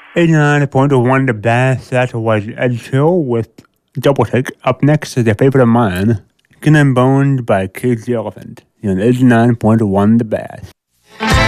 89.1 The Best. That was Ed Chill with Double Take. Up next is a favorite of mine, Skin and Bones by Cage the Elephant. 89.1 The Best.